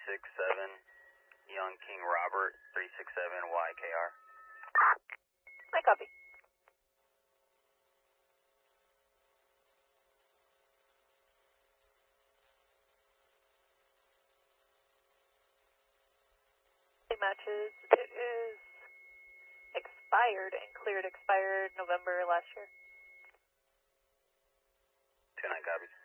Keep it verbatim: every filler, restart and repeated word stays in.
six seven, Young King Robert, three six seven Y K R. I copy. Matches. It is expired and cleared expired November last year. two nine copies.